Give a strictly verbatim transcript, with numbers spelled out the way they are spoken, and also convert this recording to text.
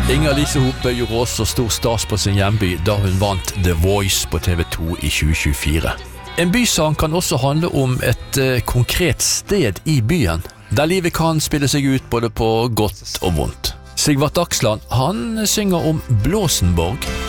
Inger Lise Hope gjorde også stor stas på sin hjemby da hun vant The Voice på T V to i tjue tjuefire. En bysang kan også handle om et eh, konkret sted i byen, der livet kan spille seg ut både på godt og vondt. Sigvart Dagsland, han synger om Blåsenborg.